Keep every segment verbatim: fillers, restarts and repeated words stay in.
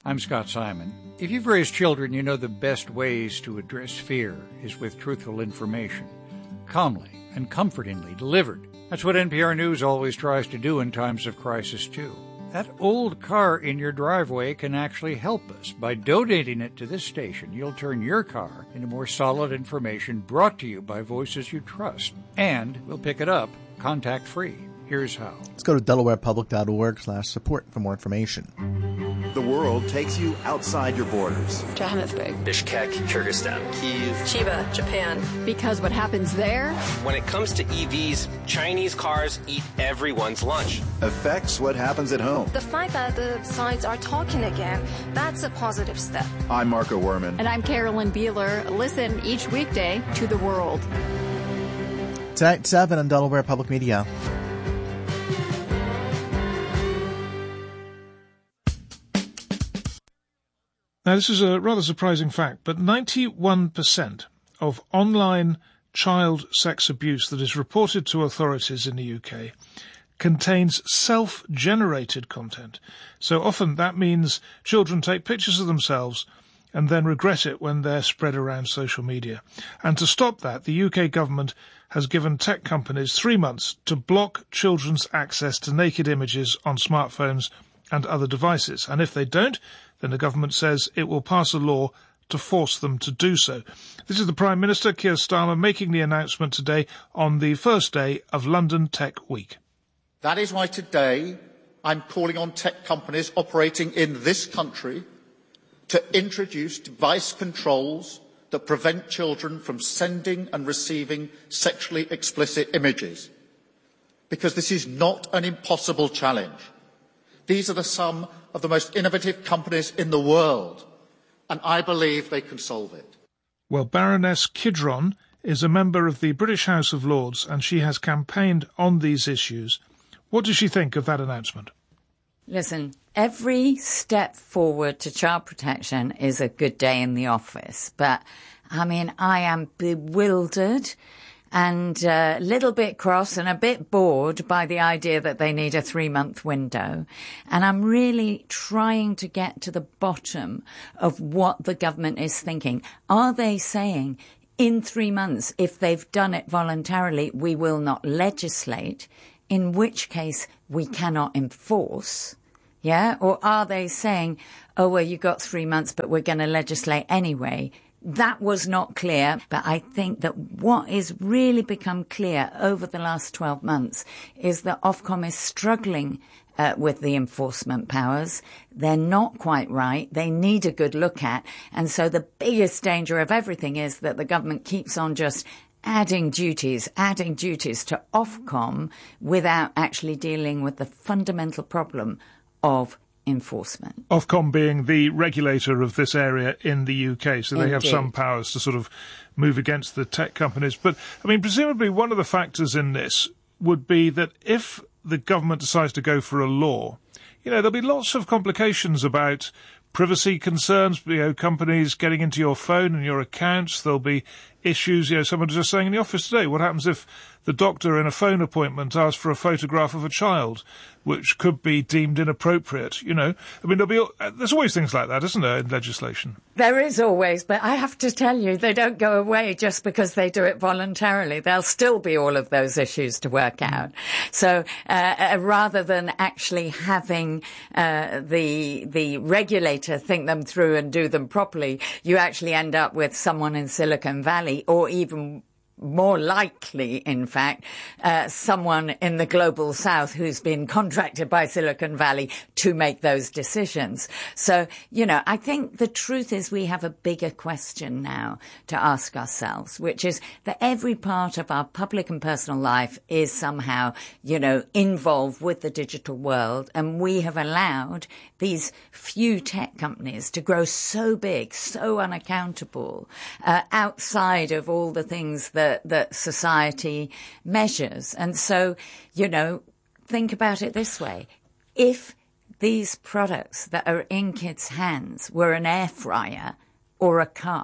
I'm Scott Simon. If you've raised children, you know the best ways to address fear is with truthful information, calmly and comfortingly delivered. That's what N P R News always tries to do in times of crisis, too. That old car in your driveway can actually help us. By donating it to this station, you'll turn your car into more solid information brought to you by voices you trust. And we'll pick it up contact-free. Here's how. Let's go to delawarepublic.org slash support for more information. The world takes you outside your borders. Johannesburg, Bishkek, Kyrgyzstan, Kyiv, Chiba, Japan. Because what happens there? When it comes to E Vs, Chinese cars eat everyone's lunch. Affects what happens at home. The fact that the sides are talking again, that's a positive step. I'm Marco Werman. And I'm Carolyn Beeler. Listen each weekday to The World. Tonight at seven on Delaware Public Media. Now, this is a rather surprising fact, but ninety-one percent of online child sex abuse that is reported to authorities in the U K contains self-generated content. So often that means children take pictures of themselves and then regret it when they're spread around social media. And to stop that, the U K government has given tech companies three months to block children's access to naked images on smartphones and other devices. And if they don't, then the government says it will pass a law to force them to do so. This is the Prime Minister, Keir Starmer, making the announcement today on the first day of London Tech Week. That is why today I'm calling on tech companies operating in this country to introduce device controls that prevent children from sending and receiving sexually explicit images. Because this is not an impossible challenge. These are the some of the most innovative companies in the world, and I believe they can solve it. Well, Baroness Kidron is a member of the British House of Lords, and she has campaigned on these issues. What does she think of that announcement? Listen, every step forward to child protection is a good day in the office. But, I mean, I am bewildered and a little bit cross and a bit bored by the idea that they need a three-month window. And I'm really trying to get to the bottom of what the government is thinking. Are they saying, in three months, if they've done it voluntarily, we will not legislate, in which case we cannot enforce? Yeah? Or are they saying, oh, well, you got three months, but we're going to legislate anyway? That was not clear, but I think that what is really become clear over the last twelve months is that Ofcom is struggling uh, with the enforcement powers. They're not quite right. They need a good look at. And so the biggest danger of everything is that the government keeps on just adding duties, adding duties to Ofcom without actually dealing with the fundamental problem of enforcement. Ofcom being the regulator of this area in the U K, so they Indeed. have some powers to sort of move against the tech companies. But, I mean, presumably one of the factors in this would be that if the government decides to go for a law, you know, there'll be lots of complications about privacy concerns, you know, companies getting into your phone and your accounts. There'll be issues, you know, someone was just saying in the office today, what happens if the doctor in a phone appointment asks for a photograph of a child, which could be deemed inappropriate, you know? I mean, there'll be, there's always things like that, isn't there, in legislation? There is always, but I have to tell you, they don't go away just because they do it voluntarily. There'll still be all of those issues to work out. So uh, uh, rather than actually having uh, the the regulator think them through and do them properly, you actually end up with someone in Silicon Valley, or even more likely, in fact, uh, someone in the global south who's been contracted by Silicon Valley to make those decisions. So, you know, I think the truth is we have a bigger question now to ask ourselves, which is that every part of our public and personal life is somehow, you know, involved with the digital world. And we have allowed these few tech companies to grow so big, so unaccountable, uh, outside of all the things that That, that society measures. And so, you know, think about it this way. If these products that are in kids' hands were an air fryer or a car,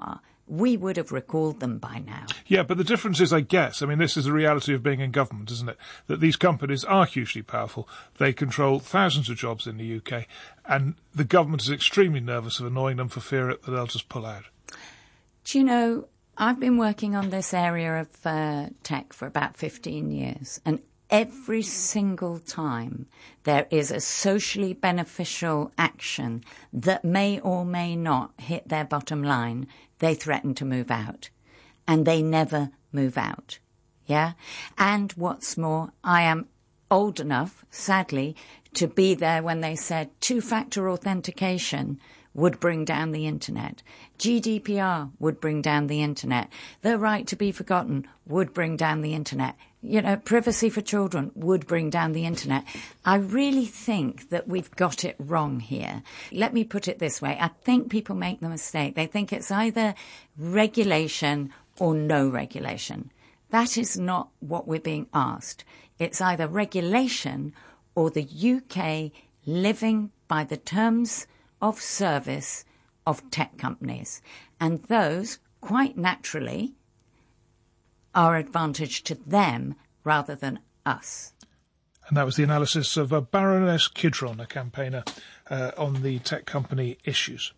we would have recalled them by now. Yeah, but the difference is, I guess, I mean, this is the reality of being in government, isn't it? That these companies are hugely powerful. They control thousands of jobs in the U K, and the government is extremely nervous of annoying them for fear that they'll just pull out. Do you know, I've been working on this area of uh, tech for about fifteen years, and every single time there is a socially beneficial action that may or may not hit their bottom line, they threaten to move out. And they never move out. Yeah? And what's more, I am old enough, sadly, to be there when they said two-factor authentication would bring down the internet. G D P R would bring down the internet. The right to be forgotten would bring down the internet. You know, privacy for children would bring down the internet. I really think that we've got it wrong here. Let me put it this way. I think people make the mistake. They think it's either regulation or no regulation. That is not what we're being asked. It's either regulation or the U K living by the terms of service of tech companies. And those, quite naturally, are advantage to them rather than us. And that was the analysis of uh, Baroness Kidron, a campaigner uh, on the tech company issues.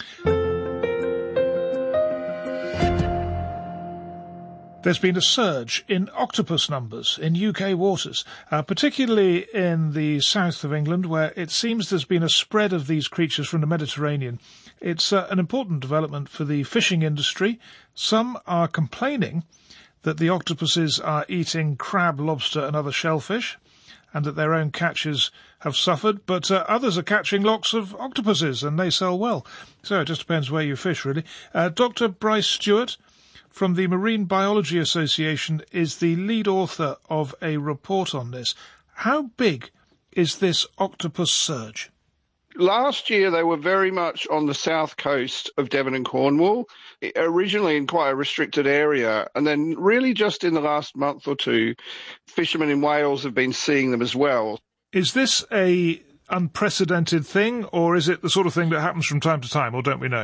There's been a surge in octopus numbers in U K waters, uh, particularly in the south of England, where it seems there's been a spread of these creatures from the Mediterranean. It's uh, an important development for the fishing industry. Some are complaining that the octopuses are eating crab, lobster and other shellfish, and that their own catches have suffered, but uh, others are catching lots of octopuses, and they sell well. So it just depends where you fish, really. Uh, Doctor Bryce Stewart from the Marine Biology Association is the lead author of a report on this. How big is this octopus surge? Last year, they were very much on the south coast of Devon and Cornwall, originally in quite a restricted area. And then really just in the last month or two, fishermen in Wales have been seeing them as well. Is this a unprecedented thing, or is it the sort of thing that happens from time to time, or don't we know?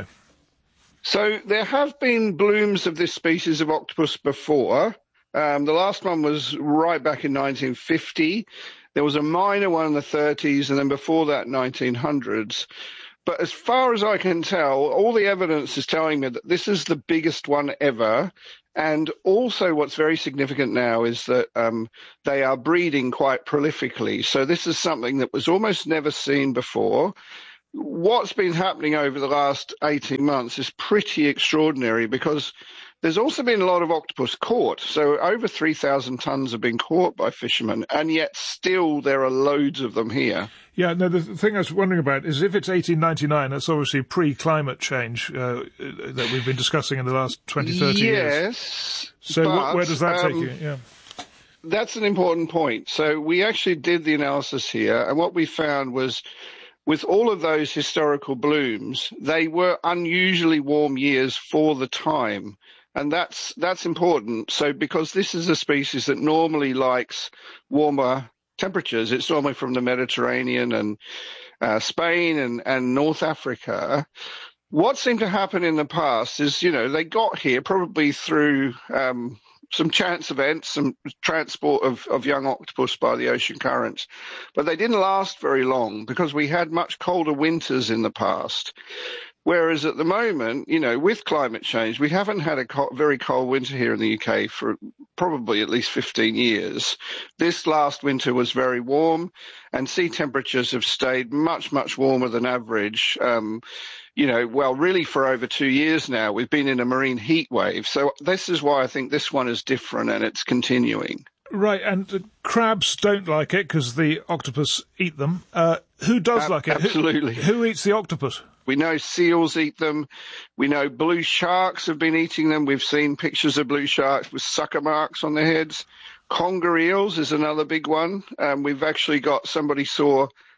So there have been blooms of this species of octopus before. Um, the last one was right back in nineteen fifty. There was a minor one in the thirties, and then before that, nineteen hundreds. But as far as I can tell, all the evidence is telling me that this is the biggest one ever. And also what's very significant now is that um, they are breeding quite prolifically. So this is something that was almost never seen before. What's been happening over the last eighteen months is pretty extraordinary, because there's also been a lot of octopus caught. So over three thousand tons have been caught by fishermen, and yet still there are loads of them here. Yeah, no, the thing I was wondering about is if it's eighteen ninety-nine, that's obviously pre-climate change uh, that we've been discussing in the last twenty, thirty yes, years. Yes. So but, where does that um, take you? Yeah. That's an important point. So we actually did the analysis here, and what we found was, with all of those historical blooms, they were unusually warm years for the time. And that's that's important. So because this is a species that normally likes warmer temperatures, it's normally from the Mediterranean and uh, Spain and, and North Africa. What seemed to happen in the past is, you know, they got here probably through um, some chance events, some transport of, of young octopus by the ocean currents. But they didn't last very long because we had much colder winters in the past. Whereas at the moment, you know, with climate change, we haven't had a co- very cold winter here in the U K for probably at least fifteen years. This last winter was very warm, and sea temperatures have stayed much, much warmer than average. Um, you know, well, really for over two years now, we've been in a marine heat wave. So this is why I think this one is different, and it's continuing. Right, and uh, crabs don't like it because the octopus eat them. Uh, who does uh, like it? Absolutely. Who, who eats the octopus? We know seals eat them. We know blue sharks have been eating them. We've seen pictures of blue sharks with sucker marks on their heads. Conger eels is another big one. Um, we've actually got somebody saw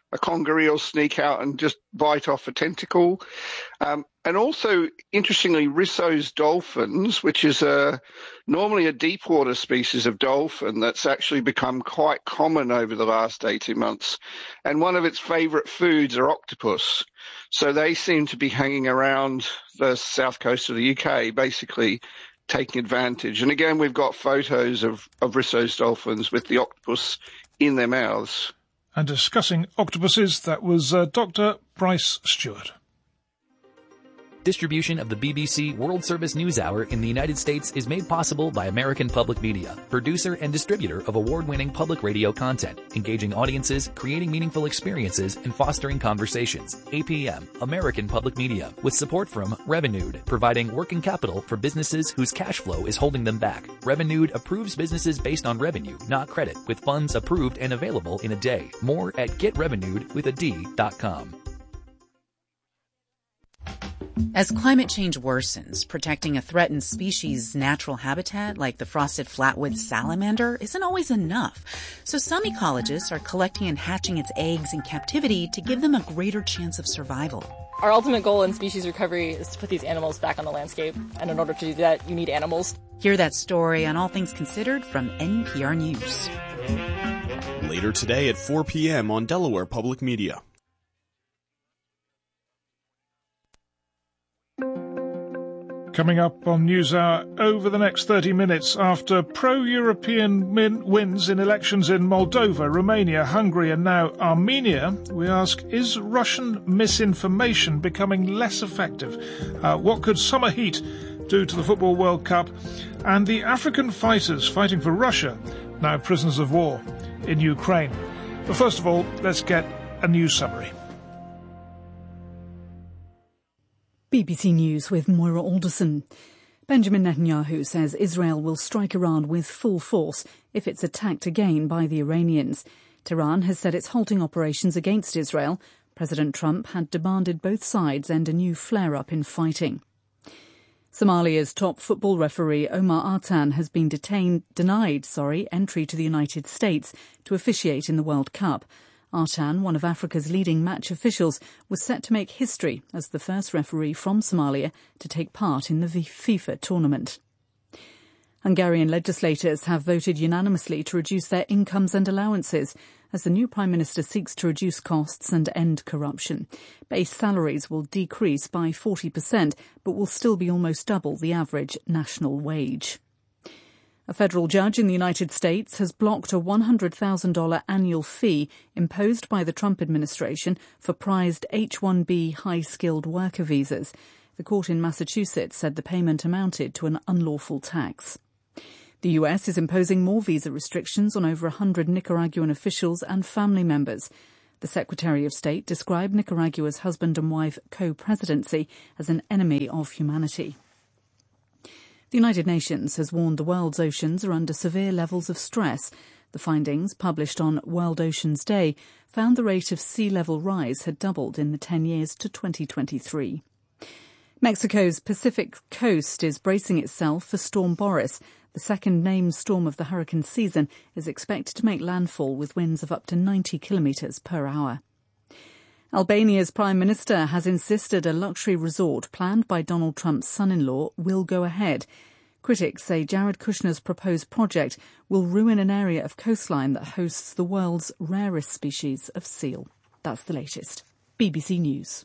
a conger eel sneak out and just bite off a tentacle. Um, and also, interestingly, Risso's dolphins, which is a normally a deep water species of dolphin that's actually become quite common over the last eighteen months. And one of its favourite foods are octopus. So they seem to be hanging around the south coast of the U K, basically taking advantage. And again, we've got photos of, of Risso's dolphins with the octopus in their mouths. And discussing octopuses, that was uh, Doctor Bryce Stewart. Distribution of the B B C World Service News Hour in the United States is made possible by American Public Media, producer and distributor of award-winning public radio content, engaging audiences, creating meaningful experiences, and fostering conversations. A P M, American Public Media, with support from Revenued, providing working capital for businesses whose cash flow is holding them back. Revenued approves businesses based on revenue, not credit, with funds approved and available in a day. More at get revenued with a D dot com. As climate change worsens, protecting a threatened species' natural habitat like the frosted flatwood salamander isn't always enough. So some ecologists are collecting and hatching its eggs in captivity to give them a greater chance of survival. Our ultimate goal in species recovery is to put these animals back on the landscape. And in order to do that, you need animals. Hear that story on All Things Considered from N P R News. Later today at four p.m. on Delaware Public Media. Coming up on NewsHour over the next thirty minutes, after pro-European min- wins in elections in Moldova, Romania, Hungary and now Armenia, we ask, is Russian misinformation becoming less effective? Uh, what could summer heat do to the Football World Cup? And the African fighters fighting for Russia, now prisoners of war in Ukraine. But first of all, let's get a news summary. B B C News with Moira Alderson. Benjamin Netanyahu says Israel will strike Iran with full force if it's attacked again by the Iranians. Tehran has said it's halting operations against Israel. President Trump had demanded both sides end a new flare-up in fighting. Somalia's top football referee Omar Artan has been detained, denied sorry, entry to the United States to officiate in the World Cup. Artan, one of Africa's leading match officials, was set to make history as the first referee from Somalia to take part in the FIFA tournament. Hungarian legislators have voted unanimously to reduce their incomes and allowances as the new Prime Minister seeks to reduce costs and end corruption. Base salaries will decrease by forty percent, but will still be almost double the average national wage. A federal judge in the United States has blocked a one hundred thousand dollars annual fee imposed by the Trump administration for prized H one B high-skilled worker visas. The court in Massachusetts said the payment amounted to an unlawful tax. The U S is imposing more visa restrictions on over one hundred Nicaraguan officials and family members. The Secretary of State described Nicaragua's husband and wife co-presidency as an enemy of humanity. The United Nations has warned the world's oceans are under severe levels of stress. The findings, published on World Oceans Day, found the rate of sea level rise had doubled in the ten years to twenty twenty-three. Mexico's Pacific coast is bracing itself for Storm Boris. The second named storm of the hurricane season is expected to make landfall with winds of up to ninety kilometres per hour. Albania's Prime Minister has insisted a luxury resort planned by Donald Trump's son-in-law will go ahead. Critics say Jared Kushner's proposed project will ruin an area of coastline that hosts the world's rarest species of seal. That's the latest. B B C News.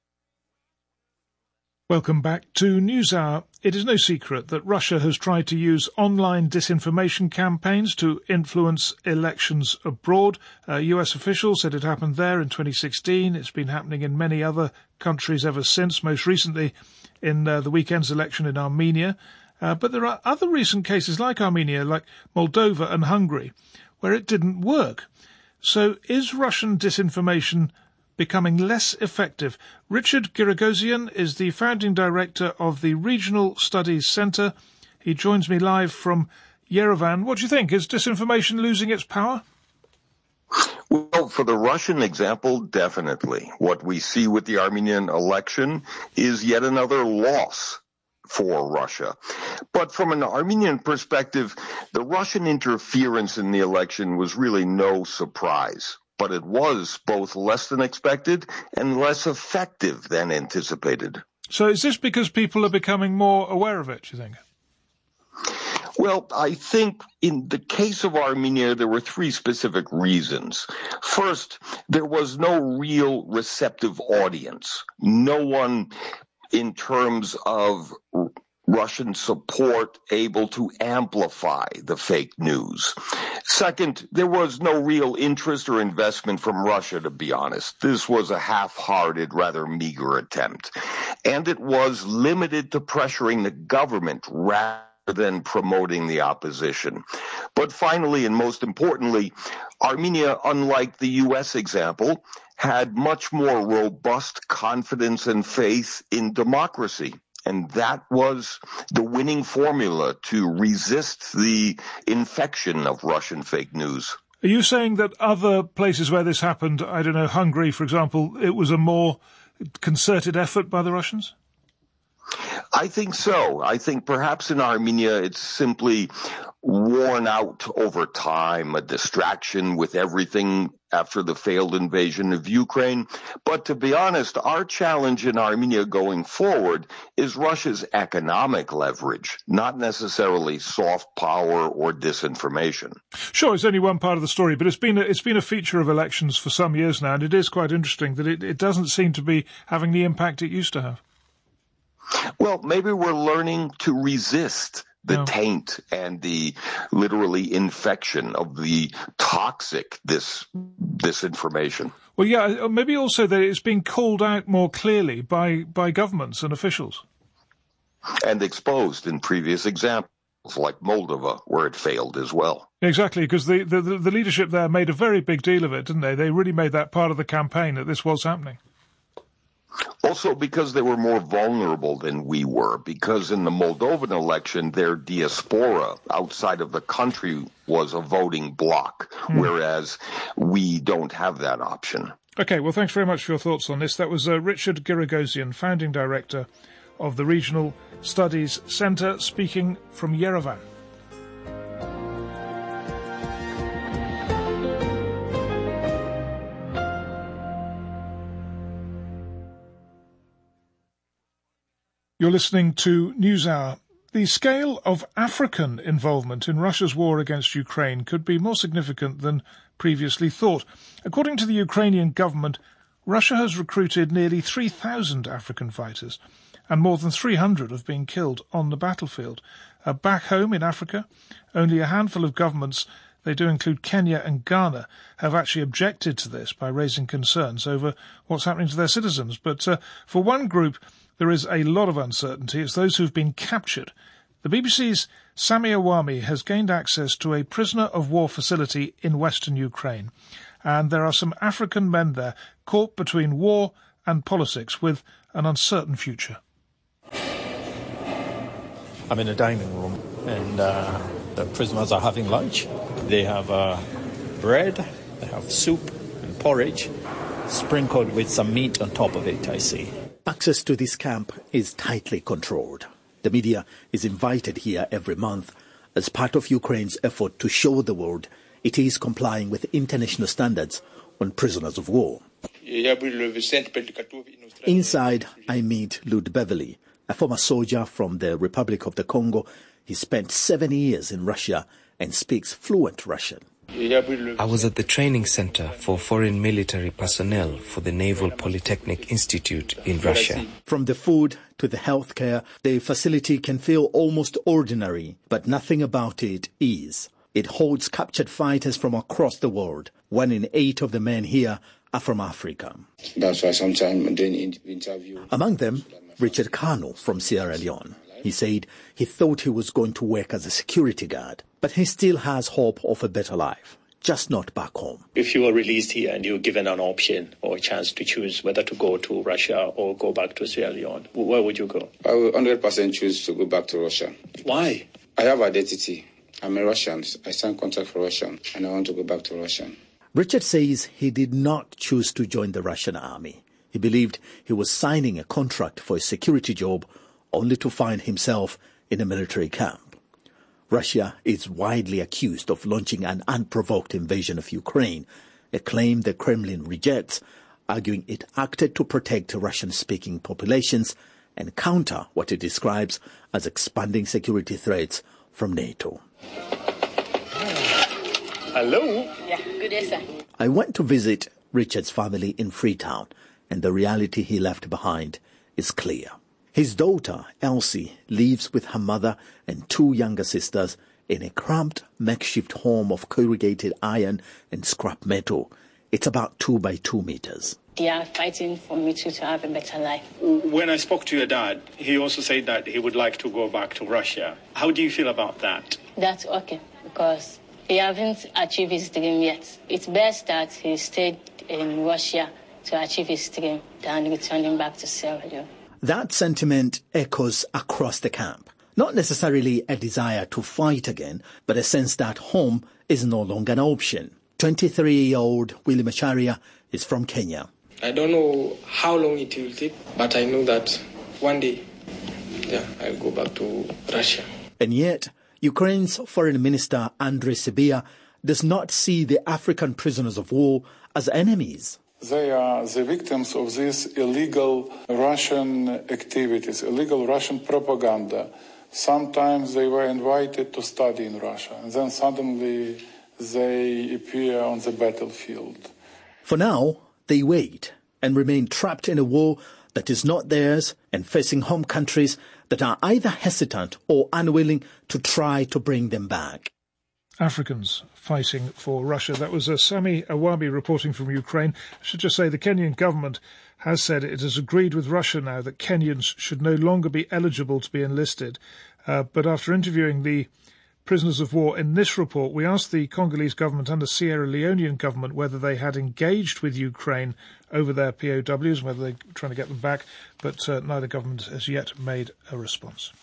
Welcome back to NewsHour. It is no secret that Russia has tried to use online disinformation campaigns to influence elections abroad. Uh, U S officials said it happened there in twenty sixteen. It's been happening in many other countries ever since, most recently in uh, the weekend's election in Armenia. Uh, but there are other recent cases like Armenia, like Moldova and Hungary, where it didn't work. So is Russian disinformation becoming less effective? Richard Giragosian is the founding director of the Regional Studies Centre. He joins me live from Yerevan. What do you think? Is disinformation losing its power? Well, for the Russian example, definitely. What we see with the Armenian election is yet another loss for Russia. But from an Armenian perspective, the Russian interference in the election was really no surprise. but it was both less than expected and less effective than anticipated. So is this because people are becoming more aware of it, do you think? Well, I think in the case of Armenia, there were three specific reasons. First, there was no real receptive audience. No one, in terms of Russian support, able to amplify the fake news. Second, there was no real interest or investment from Russia, to be honest. This was a half-hearted, rather meager attempt. And it was limited to pressuring the government rather than promoting the opposition. But finally, and most importantly, Armenia, unlike the U S example, had much more robust confidence and faith in democracy. And that was the winning formula to resist the infection of Russian fake news. Are you saying that other places where this happened, I don't know, Hungary, for example, it was a more concerted effort by the Russians? I think so. I think perhaps in Armenia it's simply worn out over time, a distraction with everything after the failed invasion of Ukraine. But to be honest, our challenge in Armenia going forward is Russia's economic leverage, not necessarily soft power or disinformation. Sure, it's only one part of the story, but it's been a, it's been a feature of elections for some years now, and it is quite interesting that it, it doesn't seem to be having the impact it used to have. Well, maybe we're learning to resist the no. taint and the literally infection of the toxic this disinformation. Well, yeah, maybe also that it's being called out more clearly by, by governments and officials. And exposed in previous examples, like Moldova, where it failed as well. Exactly, because the, the, the leadership there made a very big deal of it, didn't they? They really made that part of the campaign that this was happening. Also because they were more vulnerable than we were, because in the Moldovan election, their diaspora outside of the country was a voting bloc, hmm. whereas we don't have that option. Okay, well, thanks very much for your thoughts on this. That was uh, Richard Giragosian, founding director of the Regional Studies Centre, speaking from Yerevan. You're listening to NewsHour. The scale of African involvement in Russia's war against Ukraine could be more significant than previously thought. According to the Ukrainian government, Russia has recruited nearly three thousand African fighters, and more than three hundred have been killed on the battlefield. Uh, back home in Africa, only a handful of governments, they do include Kenya and Ghana, have actually objected to this by raising concerns over what's happening to their citizens. But uh, for one group, there is a lot of uncertainty. It's those who've been captured. The B B C's Sami Awami has gained access to a prisoner of war facility in western Ukraine, and there are some African men there caught between war and politics with an uncertain future. I'm in a dining room, and uh, the prisoners are having lunch. They have uh, bread, they have soup and porridge, sprinkled with some meat on top of it, I see. Access to this camp is tightly controlled. The media is invited here every month as part of Ukraine's effort to show the world it is complying with international standards on prisoners of war. Inside, I meet Lud Beverly, a former soldier from the Republic of the Congo. He spent seven years in Russia and speaks fluent Russian. I was at the training center for foreign military personnel for the Naval Polytechnic Institute in Russia. From the food to the healthcare, the facility can feel almost ordinary, but nothing about it is. It holds captured fighters from across the world. One in eight of the men here are from Africa. That's why sometimes I'm doing interview. Among them, Richard Kano from Sierra Leone. He said he thought he was going to work as a security guard, but he still has hope of a better life, just not back home. If you were released here and you're given an option or a chance to choose whether to go to Russia or go back to Sierra Leone, where would you go? I would one hundred percent choose to go back to Russia. Why? I have identity. I'm a Russian. I signed contract for Russia, and I want to go back to Russia. Richard says he did not choose to join the Russian army. He believed he was signing a contract for a security job only to find himself in a military camp. Russia is widely accused of launching an unprovoked invasion of Ukraine a claim the Kremlin rejects, arguing it acted to protect Russian-speaking populations and counter what it describes as expanding security threats from NATO. Hello? Yeah, good day, sir. I went to visit Richard's family in Freetown, and the reality he left behind is clear. His daughter, Elsie, lives with her mother and two younger sisters in a cramped makeshift home of corrugated iron and scrap metal. It's about two by two meters. They are fighting for me to, to have a better life. When I spoke to your dad, he also said that he would like to go back to Russia. How do you feel about that? That's okay, because he hasn't achieved his dream yet. It's best that he stayed in Russia to achieve his dream than returning back to Sierra Leone. That sentiment echoes across the camp. Not necessarily a desire to fight again, but a sense that home is no longer an option. twenty-three-year-old Willie Macharia is from Kenya. I don't know how long it will take, but I know that one day, yeah, I'll go back to Russia. And yet, Ukraine's Foreign Minister Andrei Sybiha does not see the African prisoners of war as enemies. They are the victims of these illegal Russian activities, illegal Russian propaganda. Sometimes they were invited to study in Russia, and then suddenly they appear on the battlefield. For now, they wait and remain trapped in a war that is not theirs and facing home countries that are either hesitant or unwilling to try to bring them back. Africans fighting for Russia. That was uh, Sami Awabi reporting from Ukraine. I should just say the Kenyan government has said it has agreed with Russia now that Kenyans should no longer be eligible to be enlisted. Uh, but after interviewing the prisoners of war in this report, we asked the Congolese government and the Sierra Leonean government whether they had engaged with Ukraine over their P O Ws, whether they're trying to get them back, but uh, neither government has yet made a response.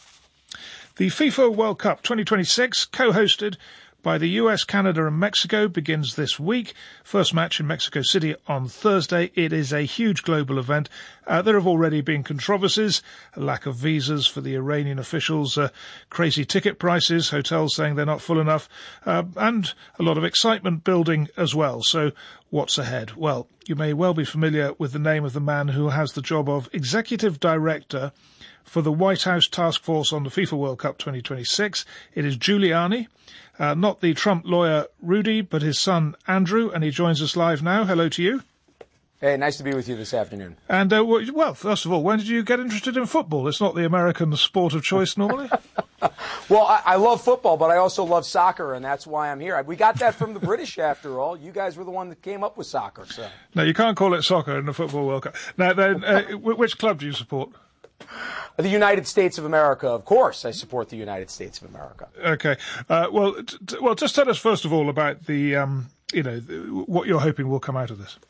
The FIFA World Cup twenty twenty-six, co-hosted by the U S, Canada and Mexico, begins this week. First match in Mexico City on Thursday. It is a huge global event. Uh, there have already been controversies, a lack of visas for the Iranian officials, uh, crazy ticket prices, hotels saying they're not full enough, uh, and a lot of excitement building as well. So what's ahead? Well, you may well be familiar with the name of the man who has the job of Executive Director for the White House Task Force on the FIFA World Cup twenty twenty-six. It is Giuliani. Uh, not the Trump lawyer Rudy, but his son Andrew, and he joins us live now. Hello to you. Hey, nice to be with you this afternoon. And, uh, well, first of all, when did you get interested in football? It's not the American sport of choice normally. Well, I, I love football, but I also love soccer, and that's why I'm here. We got that from the British, after all. You guys were the one that came up with soccer. So. No, you can't call it soccer in the Football World Cup. Now, then, uh, which club do you support? The United States of America, of course. I support the United States of America. Okay. Uh, well, t- t- well, just tell us first of all about the, um, you know, the, what you're hoping will come out of this.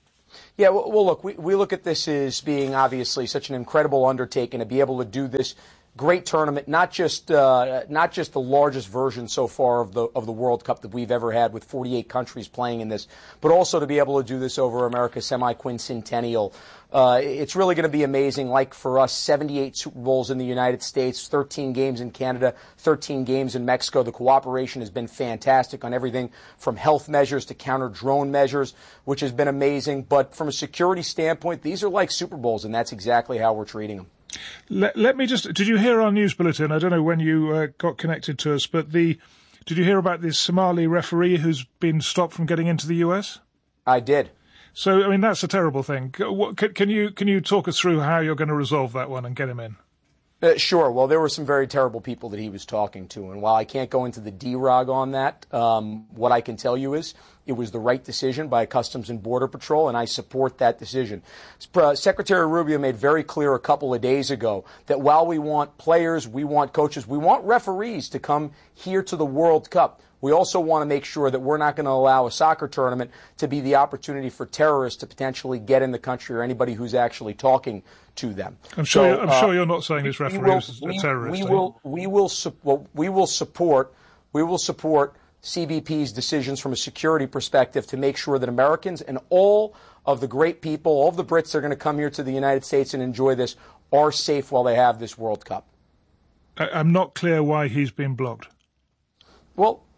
Yeah, well, well look, we, we look at this as being obviously such an incredible undertaking to be able to do this great tournament, not just uh, not just the largest version so far of the of the World Cup that we've ever had with forty-eight countries playing in this, but also to be able to do this over America's semi-quincentennial. Uh, it's really going to be amazing. Like for us, seventy-eight Super Bowls in the United States, thirteen games in Canada, thirteen games in Mexico. The cooperation has been fantastic on everything from health measures to counter drone measures, which has been amazing. But from a security standpoint, these are like Super Bowls, and that's exactly how we're treating them. Let, let me just, did you hear our news bulletin? I don't know when you uh, got connected to us, but the, did you hear about this Somali referee who's been stopped from getting into the U S? I did. So, I mean, that's a terrible thing. What, can, can you can you talk us through how you're going to resolve that one and get him in? Uh, sure. Well, there were some very terrible people that he was talking to. And while I can't go into the D R O G on that, um, what I can tell you is it was the right decision by Customs and Border Patrol, and I support that decision. Uh, Secretary Rubio made very clear a couple of days ago that while we want players, we want coaches, we want referees to come here to the World Cup. We also want to make sure that we're not going to allow a soccer tournament to be the opportunity for terrorists to potentially get in the country or anybody who's actually talking to them. I'm sure. So, I'm uh, sure you're not saying this referee is a terrorist. We will. We will. Well, we will support. We will support C B P's decisions from a security perspective to make sure that Americans and all of the great people, all of the Brits that are going to come here to the United States and enjoy this, are safe while they have this World Cup. I, I'm not clear why he's been blocked. Well,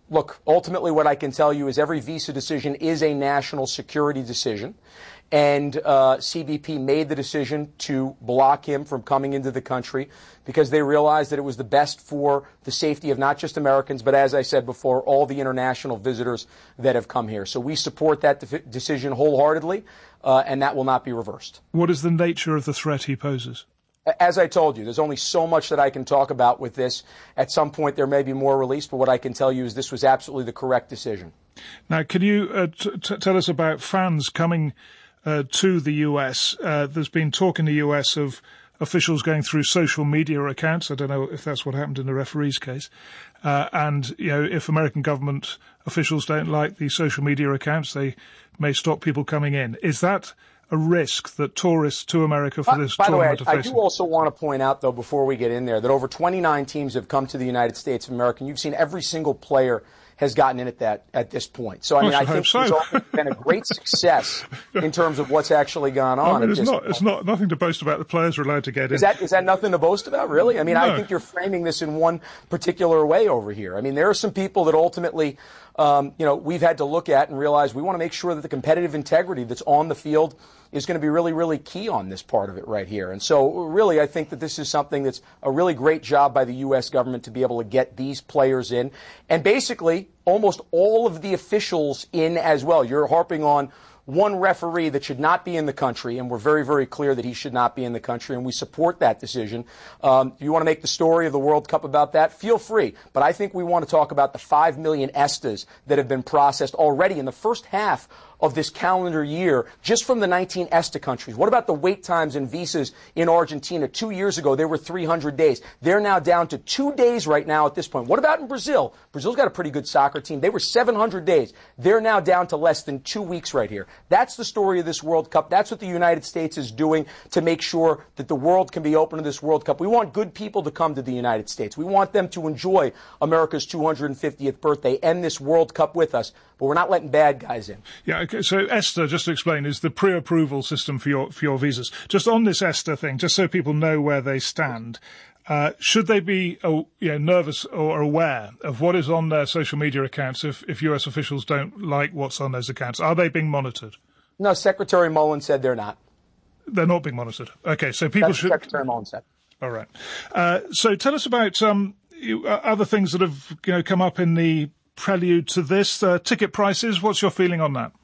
look, ultimately what I can tell you is every visa decision is a national security decision. And uh, C B P made the decision to block him from coming into the country because they realized that it was the best for the safety of not just Americans, but as I said before, all the international visitors that have come here. So we support that de- decision wholeheartedly, uh, and that will not be reversed. What is the nature of the threat he poses? As I told you, there's only so much that I can talk about with this. At some point, there may be more released, but what I can tell you is this was absolutely the correct decision. Now, can you uh, t- t- tell us about fans coming Uh, to the U S? Uh, there's been talk in the U S of officials going through social media accounts. I don't know if that's what happened in the referee's case. Uh, and, you know, if American government officials don't like the social media accounts, they may stop people coming in. Is that a risk that tourists to America for this By, by tournament the way, are I, facing? I do also want to point out, though, before we get in there, that over twenty-nine teams have come to the United States of America, and you've seen every single player has gotten in at that at this point. So I mean, I I think so. it's all been a great success in terms of what's actually gone on. I mean, at it's this not. point. It's not nothing to boast about. The players are allowed to get in. Is that is that nothing to boast about, really? I mean, No. I think you're framing this in one particular way over here. I mean, there are some people that ultimately, um, you know, we've had to look at and realize we want to make sure that the competitive integrity that's on the field is going to be really, really key on this part of it right here. And so really, I think that this is something that's a really great job by the U S government to be able to get these players in. And basically, almost all of the officials in as well. You're harping on one referee that should not be in the country, and we're very, very clear that he should not be in the country, and we support that decision. Um, if you want to make the story of the World Cup about that, feel free. But I think we want to talk about the five million ESTAs that have been processed already in the first half of this calendar year, just from the nineteen ESTA countries. What about the wait times and visas in Argentina? Two years ago, they were three hundred days. They're now down to two days right now at this point. What about in Brazil? Brazil's got a pretty good soccer team. They were seven hundred days. They're now down to less than two weeks right here. That's the story of this World Cup. That's what the United States is doing to make sure that the world can be open to this World Cup. We want good people to come to the United States. We want them to enjoy America's two hundred fiftieth birthday and this World Cup with us, but we're not letting bad guys in. Yeah, okay, so ESTA, just to explain, is the pre-approval system for your for your visas. Just on this ESTA thing, just so people know where they stand, uh, should they be uh, you know, nervous or aware of what is on their social media accounts if, if U S officials don't like what's on those accounts? Are they being monitored? No, Secretary Mullen said they're not. They're not being monitored. Okay, so people That's should... what Secretary Mullen said. All right. Uh, so tell us about um, you, uh, other things that have you know come up in the prelude to this. Uh, ticket prices, what's your feeling on that?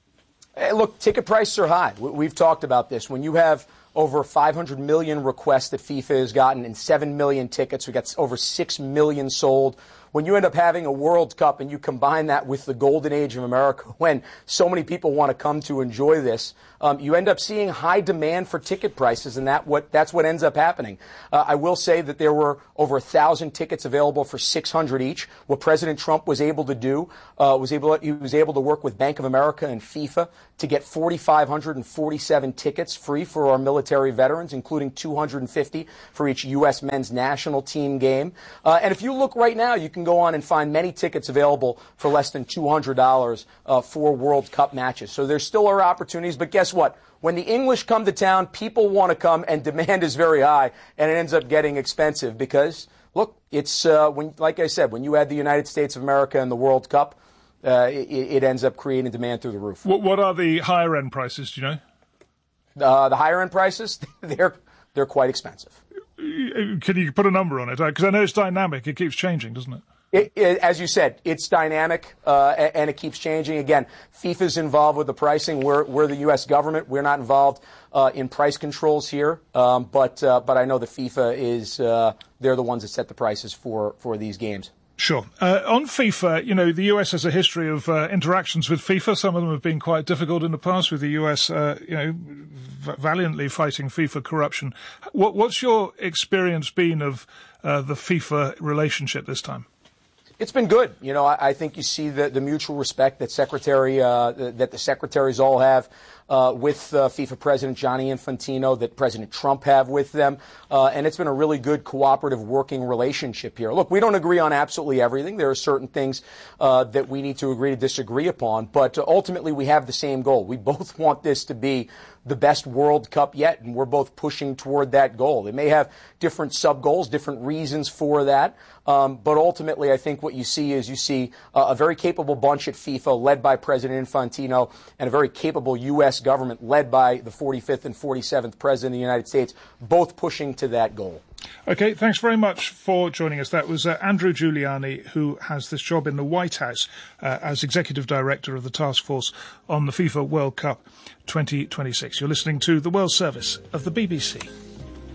Hey, look, ticket prices are high. We've talked about this. When you have over five hundred million requests that FIFA has gotten and seven million tickets, we got over six million sold. When you end up having a World Cup and you combine that with the golden age of America, when so many people want to come to enjoy this, um, you end up seeing high demand for ticket prices, and that what that's what ends up happening. Uh, I will say that there were over a thousand tickets available for six hundred each. What President Trump was able to do uh, was able he was able to work with Bank of America and FIFA to get four thousand five hundred forty-seven tickets free for our military veterans, including two hundred fifty for each U S men's national team game. Uh, and if you look right now, you can go on and find many tickets available for less than two hundred dollars uh, for World Cup matches. So there still are opportunities, but guess what? When the English come to town, people want to come, and demand is very high, and it ends up getting expensive because, look, it's uh, when, like I said, when you add the United States of America and the World Cup, uh, it, it ends up creating demand through the roof. What, what are the higher end prices? Do you know? Uh, the higher end prices, they're they're quite expensive. Can you put a number on it? Because I know it's dynamic; it keeps changing, doesn't it? It, it, as you said, it's dynamic, uh, and, and it keeps changing. Again, FIFA's involved with the pricing. We're, we're the U S government. We're not involved uh, in price controls here. Um, but uh, but I know the FIFA is, uh, they're the ones that set the prices for, for these games. Sure. Uh, on FIFA, you know, the U S has a history of uh, interactions with FIFA. Some of them have been quite difficult in the past with the U S, uh, you know, v- valiantly fighting FIFA corruption. What, what's your experience been of uh, the FIFA relationship this time? It's been good. You know, I, I think you see the, the mutual respect that secretary uh, that the secretaries all have uh, with uh, FIFA President Gianni Infantino, that President Trump have with them. Uh, and it's been a really good cooperative working relationship here. Look, we don't agree on absolutely everything. There are certain things uh, that we need to agree to disagree upon. But uh, ultimately, we have the same goal. We both want this to be the best World Cup yet, and we're both pushing toward that goal. They may have different sub-goals, different reasons for that, um, but ultimately I think what you see is you see uh, a very capable bunch at FIFA led by President Infantino and a very capable U S government led by the forty-fifth and forty-seventh President of the United States, both pushing to that goal. Okay, thanks very much for joining us. That was uh, Andrew Giuliani, who has this job in the White House uh, as Executive Director of the Task Force on the FIFA World Cup twenty twenty-six. You're listening to the World Service of the B B C.